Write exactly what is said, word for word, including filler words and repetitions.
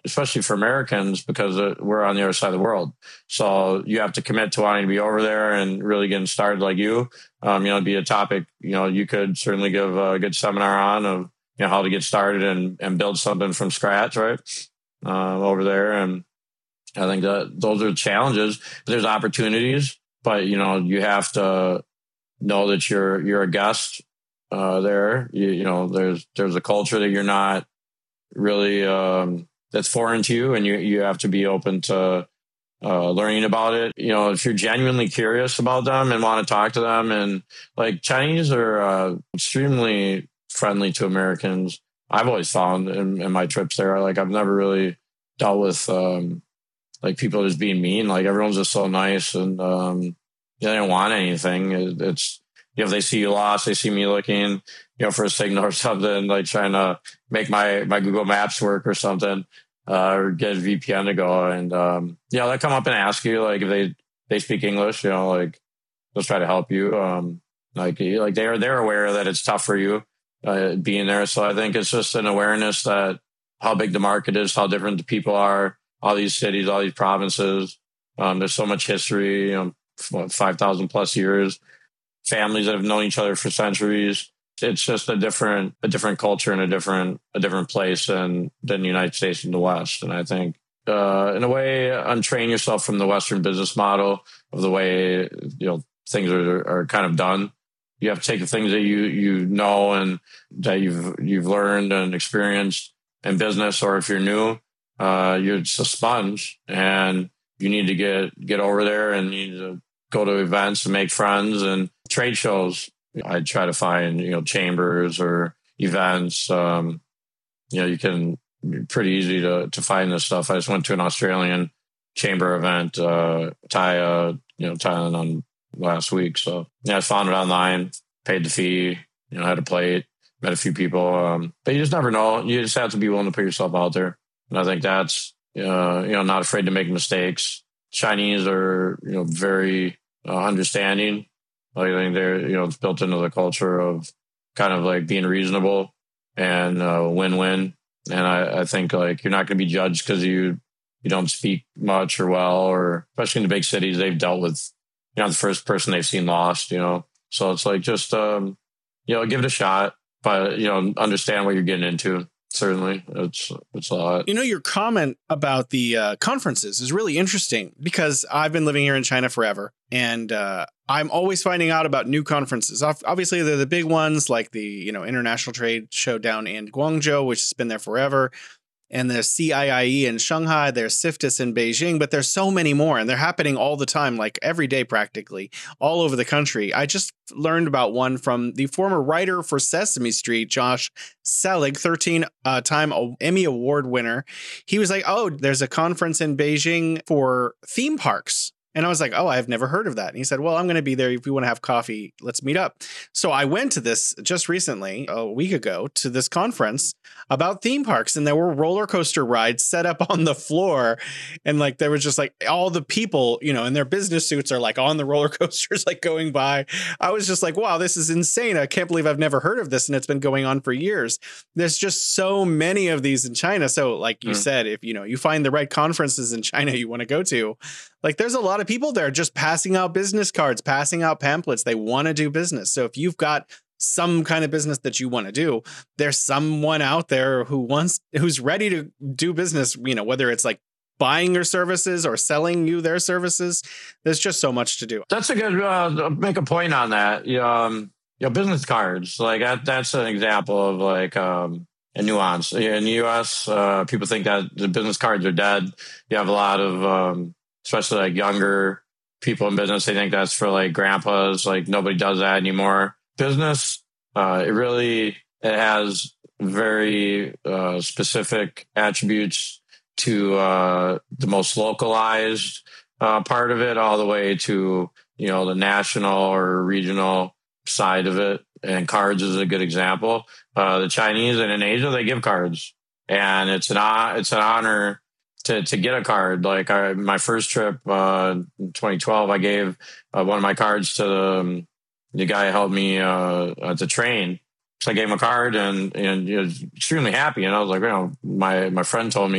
especially for Americans, because uh, we're on the other side of the world. So you have to commit to wanting to be over there and really getting started like you. Um, you know, it'd be a topic, you know, you could certainly give a good seminar on of, you know, how to get started and, and build something from scratch, right? Uh, over there. And I think that those are challenges. There's opportunities, but, you know, you have to know that you're, you're a guest uh, there. You, you know, there's, there's a culture that you're not really, um, that's foreign to you, and you, you have to be open to uh, learning about it. You know, if you're genuinely curious about them and want to talk to them, and like Chinese are uh, extremely friendly to Americans. I've always found in, in my trips there, like I've never really dealt with um, like people just being mean. Like everyone's just so nice, and um, they don't want anything. It, it's, you know, if they see you lost, they see me looking, you know, for a signal or something, like trying to make my, my Google Maps work or something, uh, or get a V P N to go. And, um, you know, they come up and ask you, like, if they, they speak English, you know, like, they'll try to help you. Um, like, like they're, they're aware that it's tough for you, uh, being there. So I think it's just an awareness that how big the market is, how different the people are, all these cities, all these provinces. Um, there's so much history, you know, what, five thousand plus years, families that have known each other for centuries. It's just a different, a different culture and a different, a different place than, than the United States and the West. And I think, uh, in a way, untrain yourself from the Western business model of the way, you know, things are, are kind of done. You have to take the things that you, you know, and that you've, you've learned and experienced in business, or if you're new, uh, you're just a sponge, and you need to get, get over there, and you need to go to events and make friends and trade shows. I try to find, you know, chambers or events. Um, you know, you can, pretty easy to, to find this stuff. I just went to an Australian chamber event, uh, Thai, you know, Thailand on last week. So yeah, I found it online, paid the fee, you know, had a plate, met a few people. Um, but you just never know. You just have to be willing to put yourself out there. And I think that's, uh, you know, not afraid to make mistakes. Chinese are, you know, very uh, understanding. Like, I think they're, you know, it's built into the culture of kind of like being reasonable and uh, win-win. And I, I think like you're not going to be judged because you you don't speak much or well, or especially in the big cities, they've dealt with, you know, the first person they've seen lost, you know. So it's like just, um, you know, give it a shot, but, you know, understand what you're getting into. Certainly, it's it's a lot. You know, your comment about the uh, conferences is really interesting, because I've been living here in China forever, and uh, I'm always finding out about new conferences. Obviously, they're the big ones like the, you know, International Trade Show down in Guangzhou, which has been there forever. And there's C I I E in Shanghai, there's CIFTIS in Beijing, but there's so many more, and they're happening all the time, like every day practically, all over the country. I just learned about one from the former writer for Sesame Street, Josh Selig, thirteen-time uh, Emmy Award winner. He was like, oh, there's a conference in Beijing for theme parks. And I was like, oh, I've never heard of that. And he said, well, I'm going to be there. If you want to have coffee, let's meet up. So I went to this just recently, a week ago, to this conference about theme parks. And there were roller coaster rides set up on the floor. And like, there was just like all the people, you know, in their business suits are like on the roller coasters, like going by. I was just like, wow, this is insane. I can't believe I've never heard of this. And it's been going on for years. There's just so many of these in China. So like you mm. said, if, you know, you find the right conferences in China you want to go to, like there's a lot of people there just passing out business cards, passing out pamphlets. They want to do business. So if you've got some kind of business that you want to do, there's someone out there who wants, who's ready to do business, you know, whether it's like buying your services or selling you their services. There's just so much to do. That's a good, uh, make a point on that. Um, you know, business cards, like that, that's an example of like, um, a nuance. In the U S, uh, people think that the business cards are dead. You have a lot of, um, especially like younger people in business, they think that's for like grandpas. Like nobody does that anymore. Business, uh, it really, it has very uh, specific attributes to uh, the most localized uh, part of it, all the way to, you know, the national or regional side of it. And cards is a good example. Uh, the Chinese and in Asia, they give cards, and it's an it's an honor to to get a card. Like I, my first trip uh, in twenty twelve, I gave uh, one of my cards to the, the guy who helped me uh, at the train. So I gave him a card, and and he was extremely happy. And I was like, you know, my my friend told me